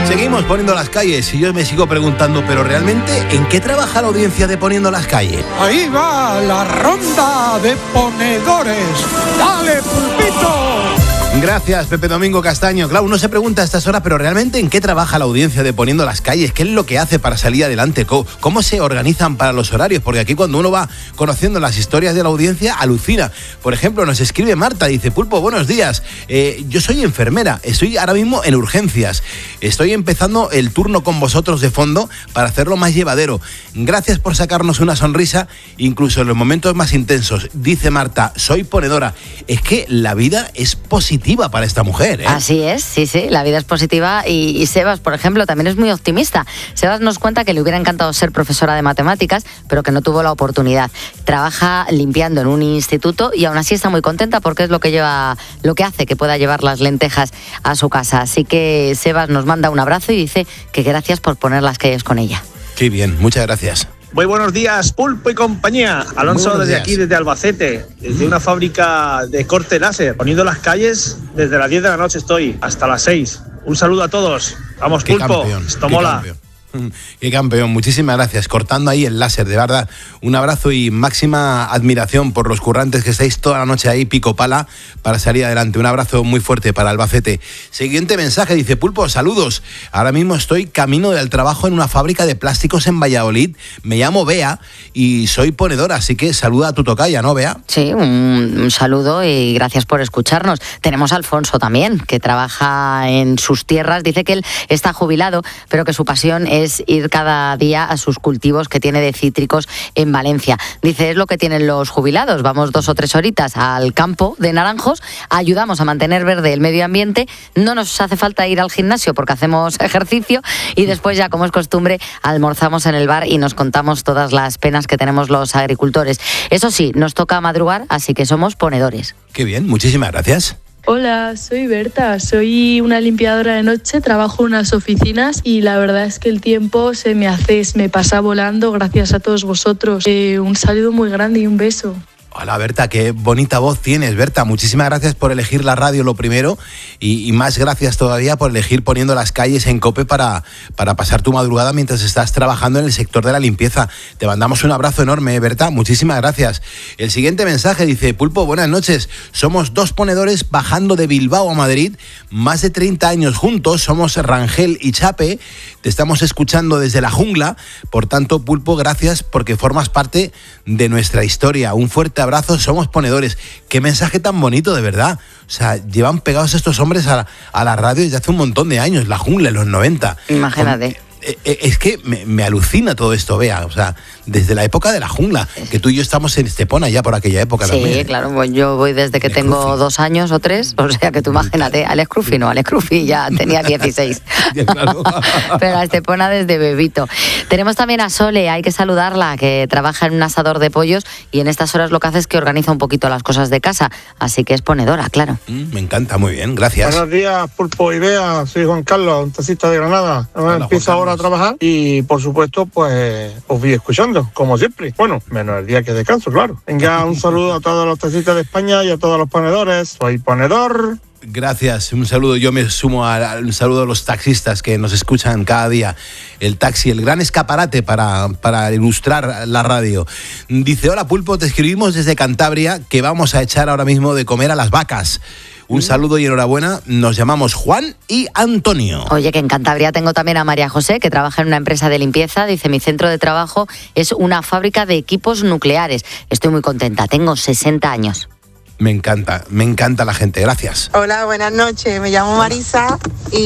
Seguimos poniendo las calles y yo me sigo preguntando, pero realmente, ¿en qué trabaja la audiencia de Poniendo las calles? Ahí va la ronda de ponedores. ¡Dale, Pulpito! Gracias, Pepe Domingo Castaño. Claro, uno se pregunta a estas horas, pero realmente ¿en qué trabaja la audiencia de Poniendo las calles? ¿Qué es lo que hace para salir adelante? ¿Cómo se organizan para los horarios? Porque aquí cuando uno va conociendo las historias de la audiencia, alucina. Por ejemplo, nos escribe Marta, dice: Pulpo, buenos días. Yo soy enfermera, estoy ahora mismo en urgencias. Estoy empezando el turno con vosotros de fondo para hacerlo más llevadero. Gracias por sacarnos una sonrisa, incluso en los momentos más intensos. Dice Marta, soy ponedora. Es que la vida es positiva para esta mujer, ¿eh? Así es, sí, la vida es positiva y Sebas, por ejemplo, también es muy optimista. Sebas nos cuenta que le hubiera encantado ser profesora de matemáticas, pero que no tuvo la oportunidad. Trabaja limpiando en un instituto y aún así está muy contenta porque es lo que hace que pueda llevar las lentejas a su casa. Así que Sebas nos manda un abrazo y dice que gracias por poner las calles con ella. Qué bien, muchas gracias. Muy buenos días, Pulpo y compañía. Alonso desde aquí, desde Albacete, desde una fábrica de corte láser. Poniendo las calles, desde las 10 de la noche estoy, hasta las 6. Un saludo a todos. Vamos, Qué Pulpo. Campeón, esto mola. Campeón. Qué campeón, muchísimas gracias. Cortando ahí el láser, de verdad, un abrazo y máxima admiración por los currantes que estáis toda la noche ahí pico pala para salir adelante. Un abrazo muy fuerte para Albacete. Siguiente mensaje, dice: Pulpo, saludos. Ahora mismo estoy camino del trabajo en una fábrica de plásticos en Valladolid. Me llamo Bea y soy ponedora, así que saluda a tu tocaya, ¿no, Bea? Sí, un saludo y gracias por escucharnos. Tenemos a Alfonso también, que trabaja en sus tierras. Dice que él está jubilado, pero que su pasión es ir cada día a sus cultivos que tiene de cítricos en Valencia. Dice, es lo que tienen los jubilados. Vamos 2 o 3 horitas al campo de naranjos, ayudamos a mantener verde el medio ambiente, no nos hace falta ir al gimnasio porque hacemos ejercicio y después ya, como es costumbre, almorzamos en el bar y nos contamos todas las penas que tenemos los agricultores. Eso sí, nos toca madrugar, así que somos ponedores. Qué bien, muchísimas gracias. Hola, soy Berta, soy una limpiadora de noche, trabajo en unas oficinas y la verdad es que el tiempo se me pasa volando gracias a todos vosotros. Un saludo muy grande y un beso. Hola Berta, qué bonita voz tienes, Berta. Muchísimas gracias por elegir la radio, lo primero, y más gracias todavía por elegir Poniendo las calles en COPE para pasar tu madrugada mientras estás trabajando en el sector de la limpieza. Te mandamos un abrazo enorme, Berta. Muchísimas gracias. El siguiente mensaje dice: Pulpo, buenas noches. Somos 2 ponedores bajando de Bilbao a Madrid, más de 30 años juntos. Somos Rangel y Chape. Te estamos escuchando desde la jungla. Por tanto, Pulpo, gracias porque formas parte de nuestra historia. Un fuerte abrazo, somos ponedores. Qué mensaje tan bonito, de verdad. O sea, llevan pegados estos hombres a la radio desde hace un montón de años, la jungla, en los 90. Imagínate. Es que me alucina todo esto, Bea. O sea, desde la época de la jungla, que tú y yo estamos en Estepona ya por aquella época también. Sí, claro, pues yo voy desde que tengo 2 años o 3, o sea que tú imagínate, Alex Crufi ya tenía 16. Claro. Pero a Estepona desde bebito. Tenemos también a Sole, hay que saludarla, que trabaja en un asador de pollos y en estas horas lo que hace es que organiza un poquito las cosas de casa, así que es ponedora, claro. Me encanta, muy bien, gracias. Buenos días, Pulpo y Bea, soy Juan Carlos, un taxista de Granada. Empiezo ahora a trabajar y por supuesto pues os voy escuchando, como siempre. Bueno, menos el día que descanso, claro. Venga, un saludo a todos los taxistas de España y a todos los ponedores. Soy ponedor. Gracias, un saludo. Yo me sumo al saludo a los taxistas que nos escuchan cada día. El taxi, el gran escaparate para ilustrar la radio. Dice: hola Pulpo, te escribimos desde Cantabria que vamos a echar ahora mismo de comer a las vacas. Un saludo y enhorabuena. Nos llamamos Juan y Antonio. Oye, que en Cantabria tengo también a María José, que trabaja en una empresa de limpieza. Dice, mi centro de trabajo es una fábrica de equipos nucleares. Estoy muy contenta, tengo 60 años. Me encanta la gente, gracias. Hola, buenas noches, me llamo Marisa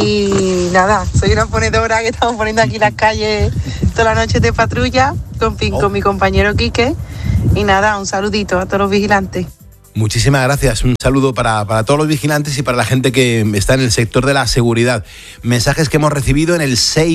y nada, soy una ponedora que estamos poniendo aquí las calles toda la noche de patrulla con mi compañero Quique y nada, un saludito a todos los vigilantes. Muchísimas gracias. Un saludo para todos los vigilantes y para la gente que está en el sector de la seguridad. Mensajes que hemos recibido en el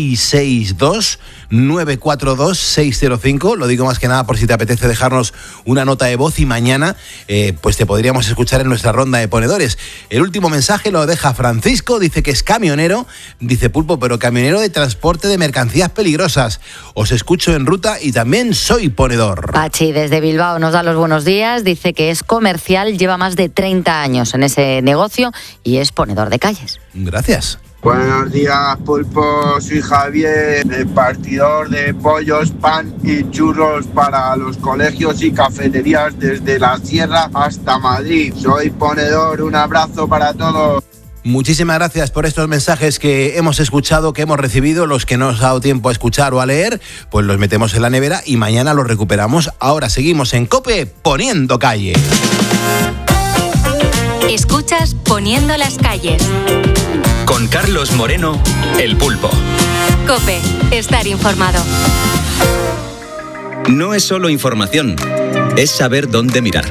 662-942-605. Lo digo más que nada por si te apetece dejarnos una nota de voz y mañana pues te podríamos escuchar en nuestra ronda de ponedores. El último mensaje lo deja Francisco. Dice que es camionero. Dice, Pulpo, pero camionero de transporte de mercancías peligrosas. Os escucho en ruta y también soy ponedor. Pachi desde Bilbao nos da los buenos días. Dice que es comercial, lleva más de 30 años en ese negocio y es ponedor de calles. Gracias. Buenos días, Pulpo. Soy Javier, repartidor de pollos, pan y churros para los colegios y cafeterías desde la Sierra hasta Madrid. Soy ponedor. Un abrazo para todos. Muchísimas gracias por estos mensajes que hemos escuchado, que hemos recibido. Los que no os ha dado tiempo a escuchar o a leer, pues los metemos en la nevera y mañana los recuperamos. Ahora seguimos en COPE poniendo calle. Escuchas Poniendo las calles. Con Carlos Moreno, El Pulpo. COPE, estar informado. No es solo información, es saber dónde mirar.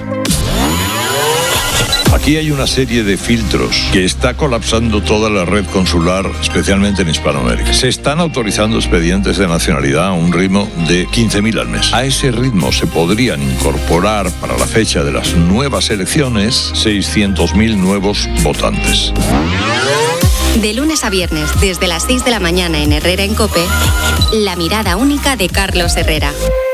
Aquí hay una serie de filtros que está colapsando toda la red consular, especialmente en Hispanoamérica. Se están autorizando expedientes de nacionalidad a un ritmo de 15.000 al mes. A ese ritmo se podrían incorporar para la fecha de las nuevas elecciones 600.000 nuevos votantes. De lunes a viernes, desde las 6 de la mañana en Herrera en COPE, la mirada única de Carlos Herrera.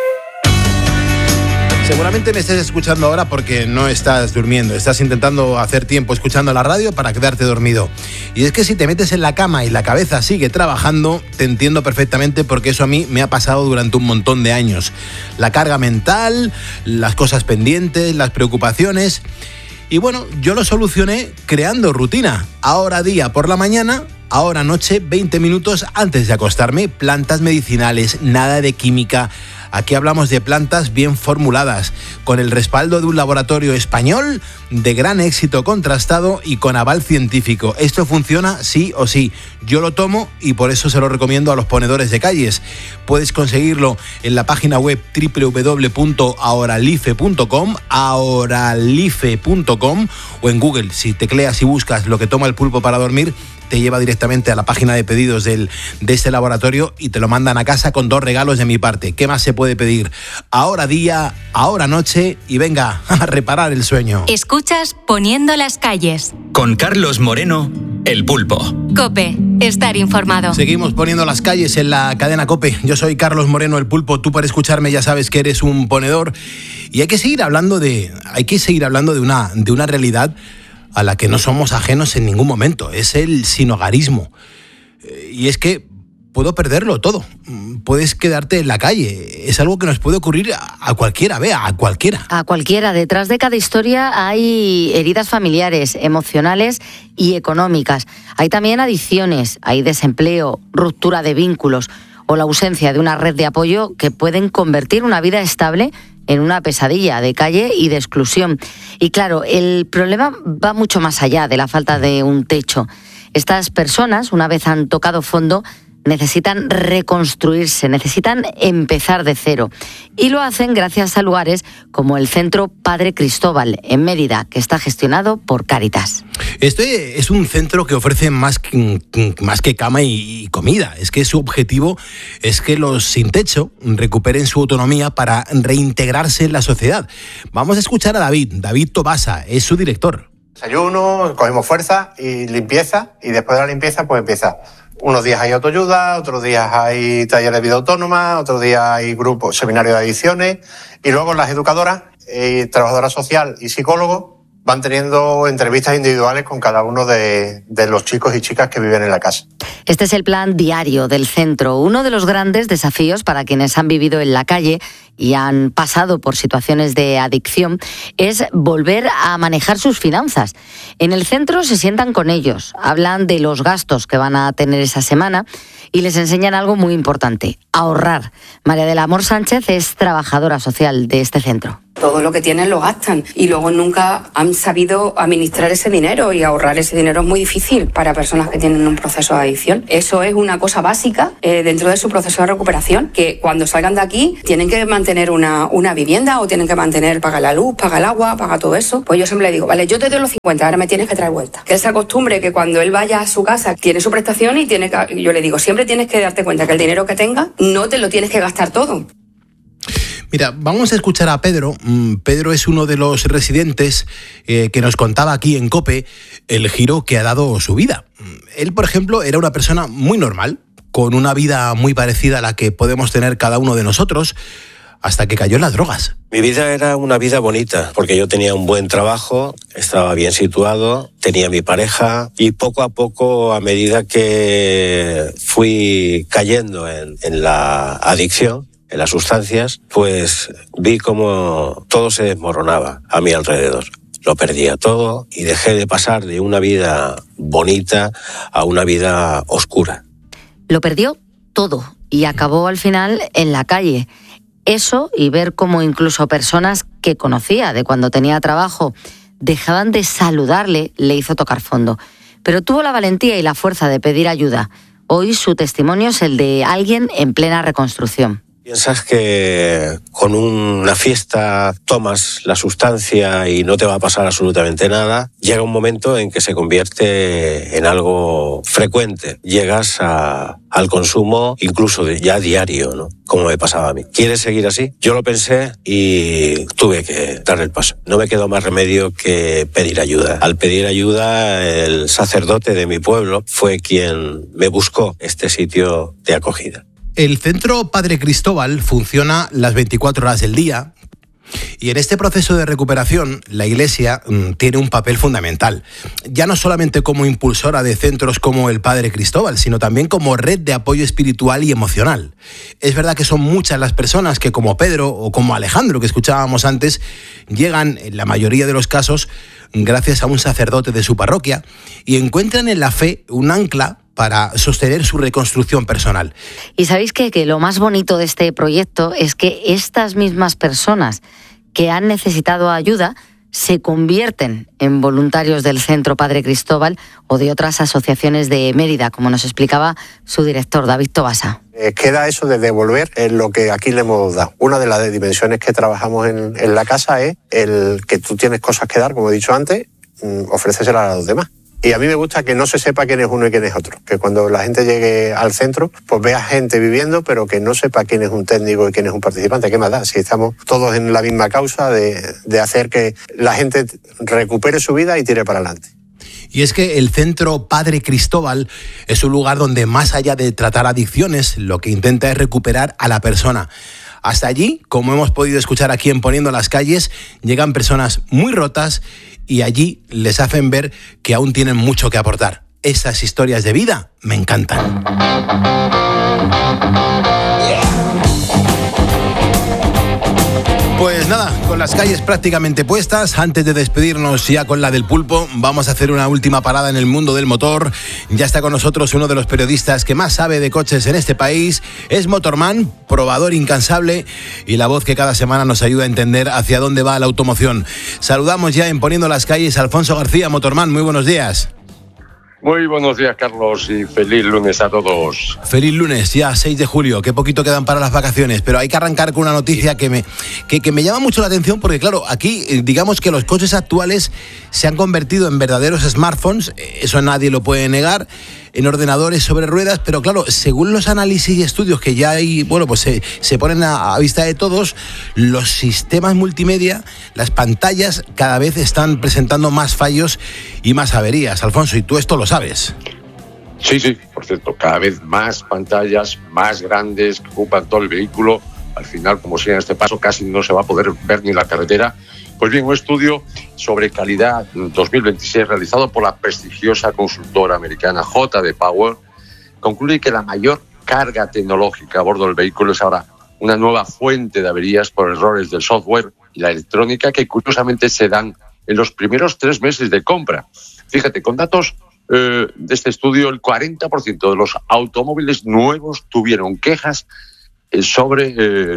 Seguramente me estés escuchando ahora porque no estás durmiendo, estás intentando hacer tiempo escuchando la radio para quedarte dormido. Y es que si te metes en la cama y la cabeza sigue trabajando, te entiendo perfectamente porque eso a mí me ha pasado durante un montón de años. La carga mental, las cosas pendientes, las preocupaciones. Y bueno, yo lo solucioné creando rutina. Ahora día por la mañana, ahora noche, 20 minutos antes de acostarme. Plantas medicinales, nada de química. Aquí hablamos de plantas bien formuladas, con el respaldo de un laboratorio español de gran éxito contrastado y con aval científico. Esto funciona sí o sí. Yo lo tomo y por eso se lo recomiendo a los ponedores de calles. Puedes conseguirlo en la página web www.ahoralife.com, ahoralife.com, o en Google. Si tecleas y buscas lo que toma el pulpo para dormir, te lleva directamente a la página de pedidos de este laboratorio y te lo mandan a casa con 2 regalos de mi parte. ¿Qué más se puede pedir? Ahora día, ahora noche y venga a reparar el sueño. Escuchas Poniendo las calles. Con Carlos Moreno, El Pulpo. COPE, estar informado. Seguimos poniendo las calles en la cadena COPE. Yo soy Carlos Moreno, El Pulpo. Tú para escucharme ya sabes que eres un ponedor. Y hay que seguir hablando de una realidad a la que no somos ajenos en ningún momento. Es el sinhogarismo. Y es que puedo perderlo todo. Puedes quedarte en la calle. Es algo que nos puede ocurrir a cualquiera, a cualquiera. A cualquiera. Detrás de cada historia hay heridas familiares, emocionales y económicas. Hay también adicciones, hay desempleo, ruptura de vínculos o la ausencia de una red de apoyo que pueden convertir una vida estable en una pesadilla de calle y de exclusión. Y claro, el problema va mucho más allá de la falta de un techo. Estas personas, una vez han tocado fondo, necesitan reconstruirse, necesitan empezar de cero. Y lo hacen gracias a lugares como el Centro Padre Cristóbal, en Mérida, que está gestionado por Cáritas. Este es un centro que ofrece más que cama y comida. Es que su objetivo es que los sin techo recuperen su autonomía para reintegrarse en la sociedad. Vamos a escuchar a David Tobasa, es su director. Desayuno, cogemos fuerza y limpieza, y después de la limpieza pues empieza. Unos días hay autoayuda, otros días hay talleres de vida autónoma, otros días hay grupos, seminarios de adicciones, y luego las educadoras, trabajadora social y psicólogos van teniendo entrevistas individuales con cada uno de los chicos y chicas que viven en la casa. Este es el plan diario del centro, uno de los grandes desafíos para quienes han vivido en la calle y han pasado por situaciones de adicción es volver a manejar sus finanzas. En el centro se sientan con ellos, hablan de los gastos que van a tener esa semana y les enseñan algo muy importante, ahorrar. María del Amor Sánchez es trabajadora social de este centro. Todo lo que tienen lo gastan y luego nunca han sabido administrar ese dinero, y ahorrar ese dinero es muy difícil para personas que tienen un proceso de adicción. Eso es una cosa básica dentro de su proceso de recuperación, que cuando salgan de aquí tienen que mantener una vivienda, o tienen que pagar la luz, pagar el agua, pagar todo eso. Pues yo siempre le digo, vale, yo te doy los 50, ahora me tienes que traer vuelta. Que él se acostumbre que cuando él vaya a su casa tiene su prestación y yo le digo, siempre tienes que darte cuenta que el dinero que tengas no te lo tienes que gastar todo. Mira, vamos a escuchar a Pedro. Pedro es uno de los residentes que nos contaba aquí en COPE el giro que ha dado su vida. Él, por ejemplo, era una persona muy normal, con una vida muy parecida a la que podemos tener cada uno de nosotros. hasta que cayó en las drogas. Mi vida era una vida bonita, porque yo tenía un buen trabajo, estaba bien situado, tenía mi pareja y poco a poco, a medida que fui cayendo en la adicción, en las sustancias, pues vi cómo todo se desmoronaba a mi alrededor. Lo perdía todo y dejé de pasar de una vida bonita a una vida oscura. Lo perdió todo y acabó al final en la calle. Eso y ver cómo incluso personas que conocía de cuando tenía trabajo dejaban de saludarle le hizo tocar fondo. Pero tuvo la valentía y la fuerza de pedir ayuda. Hoy su testimonio es el de alguien en plena reconstrucción. Piensas que con una fiesta tomas la sustancia y no te va a pasar absolutamente nada. Llega un momento en que se convierte en algo frecuente. Llegas al consumo incluso ya diario, ¿no? Como me pasaba a mí. ¿Quieres seguir así? Yo lo pensé y tuve que dar el paso. No me quedó más remedio que pedir ayuda. Al pedir ayuda, el sacerdote de mi pueblo fue quien me buscó este sitio de acogida. El Centro Padre Cristóbal funciona las 24 horas del día y en este proceso de recuperación la Iglesia tiene un papel fundamental. Ya no solamente como impulsora de centros como el Padre Cristóbal, sino también como red de apoyo espiritual y emocional. Es verdad que son muchas las personas que, como Pedro o como Alejandro, que escuchábamos antes, llegan en la mayoría de los casos gracias a un sacerdote de su parroquia y encuentran en la fe un ancla para sostener su reconstrucción personal. Y sabéis que lo más bonito de este proyecto es que estas mismas personas que han necesitado ayuda se convierten en voluntarios del Centro Padre Cristóbal o de otras asociaciones de Mérida, como nos explicaba su director, David Tobasa. Queda eso de devolver lo que aquí le hemos dado. Una de las dimensiones que trabajamos en la casa es el que tú tienes cosas que dar, como he dicho antes, ofrecérselas a los demás. Y a mí me gusta que no se sepa quién es uno y quién es otro. Que cuando la gente llegue al centro, pues vea gente viviendo, pero que no sepa quién es un técnico y quién es un participante. ¿Qué más da? Si estamos todos en la misma causa de hacer que la gente recupere su vida y tire para adelante. Y es que el Centro Padre Cristóbal es un lugar donde, más allá de tratar adicciones, lo que intenta es recuperar a la persona. Hasta allí, como hemos podido escuchar aquí en Poniendo las Calles, llegan personas muy rotas y allí les hacen ver que aún tienen mucho que aportar. Esas historias de vida me encantan. Pues nada, con las calles prácticamente puestas, antes de despedirnos ya con la del pulpo, vamos a hacer una última parada en el mundo del motor. Ya está con nosotros uno de los periodistas que más sabe de coches en este país. Es Motorman, probador incansable y la voz que cada semana nos ayuda a entender hacia dónde va la automoción. Saludamos ya en Poniendo las Calles a Alfonso García. Motorman, muy buenos días. Muy buenos días, Carlos, y feliz lunes a todos. Feliz lunes, ya 6 de julio, qué poquito quedan para las vacaciones, pero hay que arrancar con una noticia que me llama mucho la atención porque, claro, aquí digamos que los coches actuales se han convertido en verdaderos smartphones, eso nadie lo puede negar, en ordenadores sobre ruedas, pero claro, según los análisis y estudios que ya hay, bueno, pues se ponen a vista de todos, los sistemas multimedia, las pantallas cada vez están presentando más fallos y más averías. Alfonso, y tú esto lo sabes. Sí, por cierto, cada vez más pantallas, más grandes, que ocupan todo el vehículo. Al final, como si en este paso casi no se va a poder ver ni la carretera. Pues bien, un estudio sobre calidad 2026 realizado por la prestigiosa consultora americana JD Power concluye que la mayor carga tecnológica a bordo del vehículo es ahora una nueva fuente de averías por errores del software y la electrónica que curiosamente se dan en los primeros 3 meses de compra. Fíjate, con datos de este estudio, el 40% de los automóviles nuevos tuvieron quejas sobre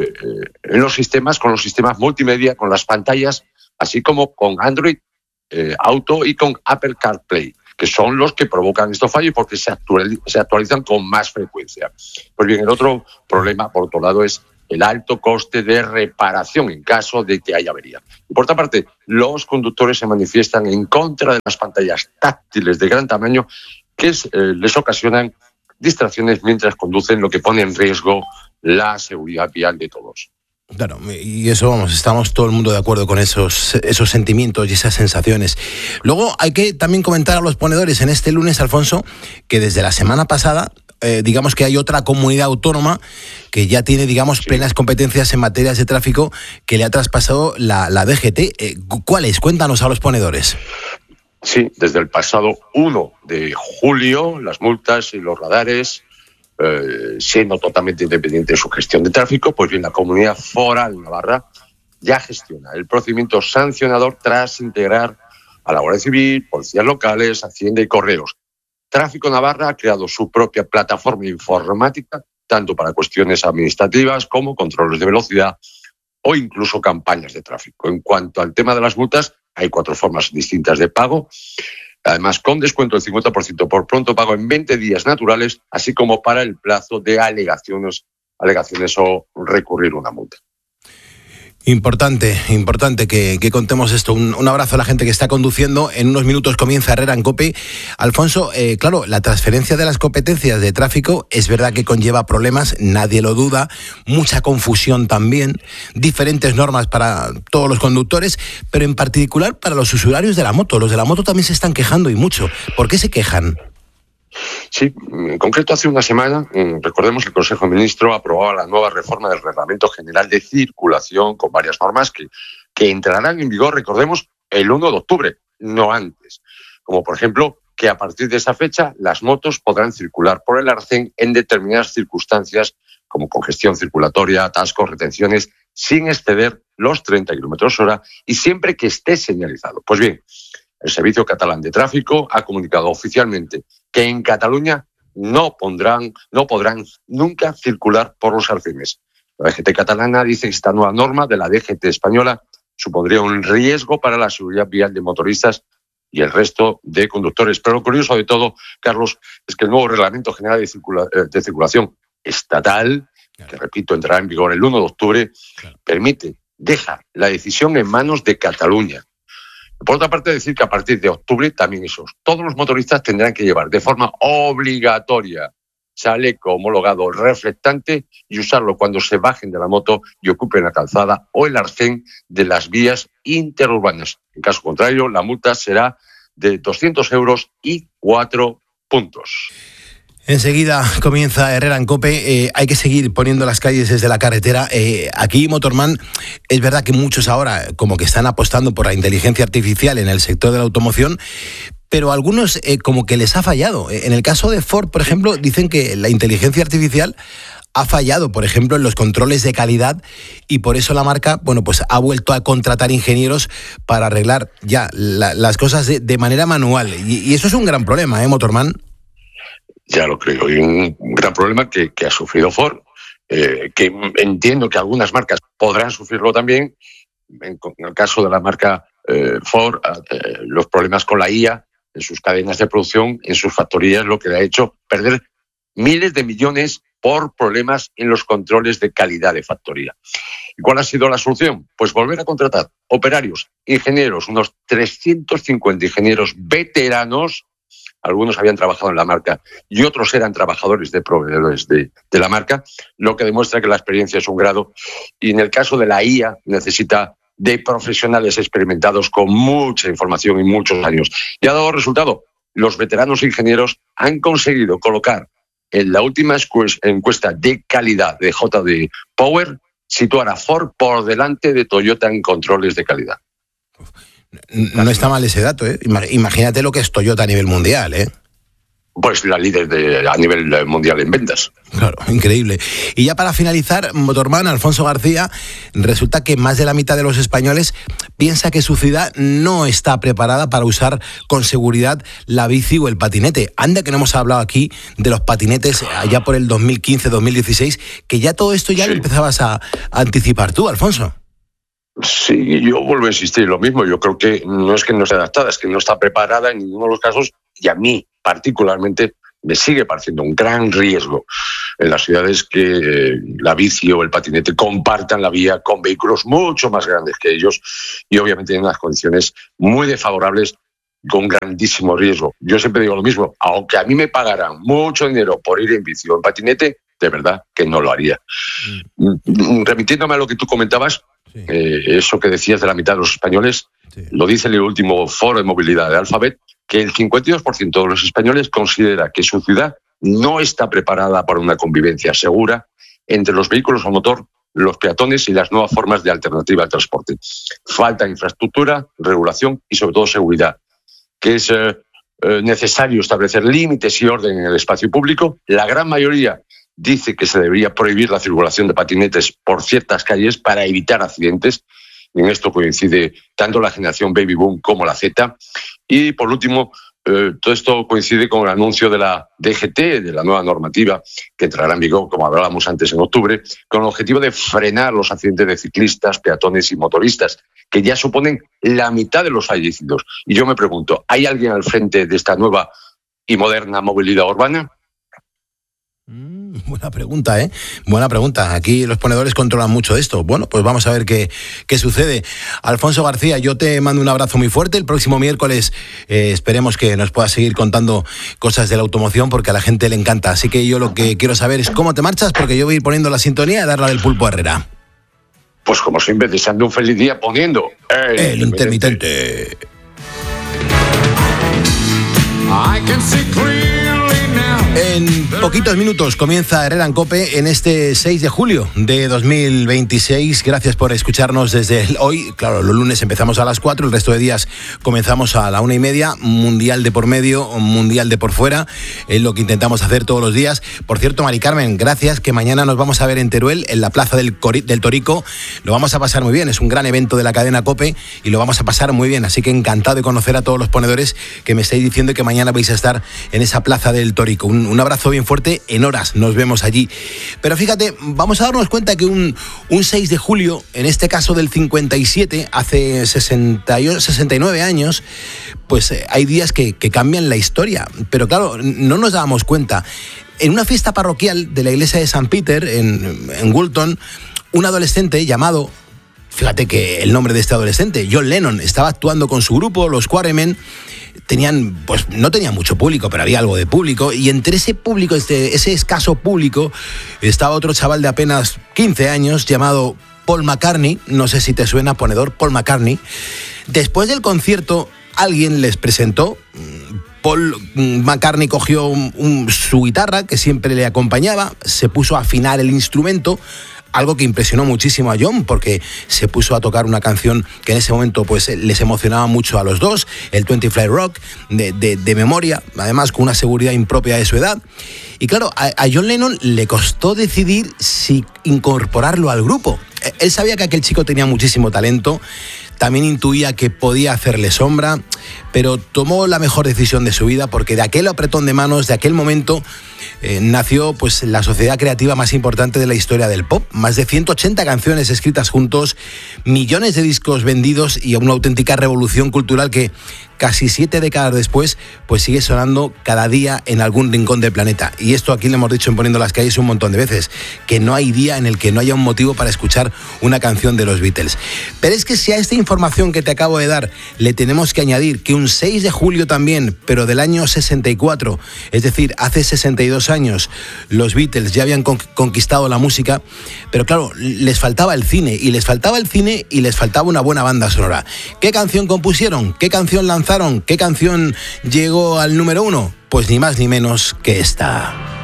en los sistemas, con los sistemas multimedia, con las pantallas, así como con Android Auto y con Apple CarPlay, que son los que provocan estos fallos porque se actualizan con más frecuencia. Pues bien, el otro problema, por otro lado, es el alto coste de reparación en caso de que haya avería. Y por otra parte, los conductores se manifiestan en contra de las pantallas táctiles de gran tamaño que les ocasionan distracciones mientras conducen, lo que pone en riesgo la seguridad vial de todos. Claro, y eso, vamos, estamos todo el mundo de acuerdo con esos sentimientos y esas sensaciones. Luego hay que también comentar a los ponedores en este lunes, Alfonso, que desde la semana pasada digamos que hay otra comunidad autónoma que ya tiene, digamos, plenas competencias en materias de tráfico que le ha traspasado la DGT. ¿Cuáles? Cuéntanos a los ponedores. Sí, desde el pasado 1 de julio, las multas y los radares, siendo totalmente independiente de su gestión de tráfico, pues bien, la Comunidad Foral Navarra ya gestiona el procedimiento sancionador tras integrar a la Guardia Civil, policías locales, Hacienda y Correos. Tráfico Navarra ha creado su propia plataforma informática, tanto para cuestiones administrativas como controles de velocidad o incluso campañas de tráfico. En cuanto al tema de las multas, hay 4 formas distintas de pago, además con descuento del 50% por pronto pago en 20 días naturales, así como para el plazo de alegaciones o recurrir una multa. Importante que contemos esto. Un abrazo a la gente que está conduciendo. En unos minutos comienza Herrera en COPE. Alfonso, claro, la transferencia de las competencias de tráfico es verdad que conlleva problemas, nadie lo duda, mucha confusión también, diferentes normas para todos los conductores, pero en particular para los usuarios de la moto. Los de la moto también se están quejando y mucho. ¿Por qué se quejan? Sí, en concreto hace una semana, recordemos que el Consejo de Ministros aprobaba la nueva reforma del Reglamento General de Circulación con varias normas que entrarán en vigor, recordemos, el 1 de octubre, no antes. Como por ejemplo, que a partir de esa fecha las motos podrán circular por el arcén en determinadas circunstancias como congestión circulatoria, atascos, retenciones, sin exceder los 30 km/h y siempre que esté señalizado. Pues bien, el Servicio Catalán de Tráfico ha comunicado oficialmente que en Cataluña no podrán nunca circular por los arcenes. La DGT catalana dice que esta nueva norma de la DGT española supondría un riesgo para la seguridad vial de motoristas y el resto de conductores. Pero lo curioso de todo, Carlos, es que el nuevo Reglamento General de Circulación Estatal, que repito, entrará en vigor el 1 de octubre, deja la decisión en manos de Cataluña. Por otra parte, decir que a partir de octubre también todos los motoristas tendrán que llevar de forma obligatoria chaleco homologado reflectante y usarlo cuando se bajen de la moto y ocupen la calzada o el arcén de las vías interurbanas. En caso contrario, la multa será de 200 euros y 4 puntos. Enseguida comienza Herrera en COPE. Hay que seguir poniendo las calles desde la carretera. Aquí, Motorman, es verdad que muchos ahora como que están apostando por la inteligencia artificial en el sector de la automoción, pero a algunos como que les ha fallado. En el caso de Ford, por ejemplo, dicen que la inteligencia artificial ha fallado, por ejemplo, en los controles de calidad y por eso la marca, bueno, pues ha vuelto a contratar ingenieros para arreglar ya las cosas de manera manual. Y eso es un gran problema, ¿Motorman? Ya lo creo, y un gran problema que ha sufrido Ford, que entiendo que algunas marcas podrán sufrirlo también. En el caso de la marca Ford, los problemas con la IA en sus cadenas de producción, en sus factorías, lo que le ha hecho perder miles de millones por problemas en los controles de calidad de factoría. ¿Y cuál ha sido la solución? Pues volver a contratar operarios, ingenieros, unos 350 ingenieros veteranos. Algunos habían trabajado en la marca y otros eran trabajadores de proveedores de la marca, lo que demuestra que la experiencia es un grado. Y en el caso de la IA necesita de profesionales experimentados con mucha información y muchos años. Y ha dado resultado. Los veteranos ingenieros han conseguido colocar en la última encuesta de calidad de JD Power, situar a Ford por delante de Toyota en controles de calidad. No está mal ese dato, ¿eh? Imagínate lo que es Toyota a nivel mundial, ¿eh? Pues la líder a nivel mundial en ventas. Claro, increíble. Y ya para finalizar, Motorman, Alfonso García, resulta que más de la mitad de los españoles piensa que su ciudad no está preparada para usar con seguridad la bici o el patinete. Anda que no hemos hablado aquí de los patinetes allá por el 2015-2016, que ya todo esto ya lo empezabas a anticipar tú, Alfonso. Sí, yo vuelvo a insistir lo mismo. Yo creo que no es que no esté adaptada, es que no está preparada en ninguno de los casos, y a mí particularmente me sigue pareciendo un gran riesgo en las ciudades que la bici o el patinete compartan la vía con vehículos mucho más grandes que ellos y obviamente en unas condiciones muy desfavorables con grandísimo riesgo. Yo siempre digo lo mismo, aunque a mí me pagaran mucho dinero por ir en bici o en patinete, de verdad que no lo haría. Remitiéndome a lo que tú comentabas, eso que decías de la mitad de los españoles, lo dice el último foro de movilidad de Alphabet, que el 52% de los españoles considera que su ciudad no está preparada para una convivencia segura entre los vehículos a motor, los peatones y las nuevas formas de alternativa al transporte. Falta infraestructura, regulación y sobre todo seguridad, que es necesario establecer límites y orden en el espacio público. La gran mayoría dice que se debería prohibir la circulación de patinetes por ciertas calles para evitar accidentes. En esto coincide tanto la generación Baby Boom como la Z. Y por último, todo esto coincide con el anuncio de la DGT, de la nueva normativa que entrará en vigor, como hablábamos antes, en octubre, con el objetivo de frenar los accidentes de ciclistas, peatones y motoristas, que ya suponen la mitad de los fallecidos. Y yo me pregunto, ¿hay alguien al frente de esta nueva y moderna movilidad urbana? Buena pregunta, ¿eh? Buena pregunta. Aquí los ponedores controlan mucho esto. Bueno, pues vamos a ver qué sucede. Alfonso García, yo te mando un abrazo muy fuerte. El próximo miércoles esperemos que nos puedas seguir contando cosas de la automoción, porque a la gente le encanta. Así que yo lo que quiero saber es cómo te marchas, porque yo voy a ir poniendo la sintonía y dar la del Pulpo Herrera. Pues como siempre, deseando un feliz día poniendo el intermitente. En poquitos minutos comienza Herrera en COPE en este 6 de julio de 2026. Gracias por escucharnos desde hoy. Claro, los lunes empezamos a las 4, el resto de días comenzamos a la 1:30. Mundial de por medio, mundial de por fuera. Es lo que intentamos hacer todos los días. Por cierto, Mari Carmen, gracias, que mañana nos vamos a ver en Teruel, en la Plaza del Torico. Lo vamos a pasar muy bien. Es un gran evento de la cadena COPE y lo vamos a pasar muy bien. Así que encantado de conocer a todos los ponedores que me estáis diciendo que mañana vais a estar en esa Plaza del Torico. Un abrazo bien fuerte, en horas nos vemos allí. Pero fíjate, vamos a darnos cuenta que un 6 de julio, en este caso del 57, hace 69 años, pues hay días que cambian la historia. Pero claro, no nos dábamos cuenta. En una fiesta parroquial de la iglesia de San Peter, en Woolton, un adolescente llamado, fíjate que el nombre de este adolescente, John Lennon, estaba actuando con su grupo, los Quarrymen. Pues no tenían mucho público, pero había algo de público, y entre ese público, ese escaso público, estaba otro chaval de apenas 15 años llamado Paul McCartney. No sé si te suena, ponedor, Paul McCartney. Después del concierto, alguien les presentó. Paul McCartney cogió su guitarra, que siempre le acompañaba, se puso a afinar el instrumento, algo que impresionó muchísimo a John, porque se puso a tocar una canción que en ese momento pues les emocionaba mucho a los dos, el 20 Fly Rock, de memoria, además con una seguridad impropia de su edad. Y claro, a John Lennon le costó decidir si incorporarlo al grupo. Él sabía que aquel chico tenía muchísimo talento, también intuía que podía hacerle sombra, pero tomó la mejor decisión de su vida, porque de aquel apretón de manos, de aquel momento, nació pues la sociedad creativa más importante de la historia del pop. Más de 180 canciones escritas juntos, millones de discos vendidos y una auténtica revolución cultural que casi 7 décadas después pues sigue sonando cada día en algún rincón del planeta. Y esto aquí le hemos dicho en Poniendo las Calles un montón de veces, que no hay día en el que no haya un motivo para escuchar una canción de los Beatles. Pero es que si a esta información que te acabo de dar le tenemos que añadir que un 6 de julio también, pero del año 64, es decir, hace 62 años, los Beatles ya habían conquistado la música, pero claro, les faltaba el cine, y les faltaba una buena banda sonora. ¿Qué canción compusieron? ¿Qué canción lanzaron? ¿Qué canción llegó al número 1? Pues ni más ni menos que esta.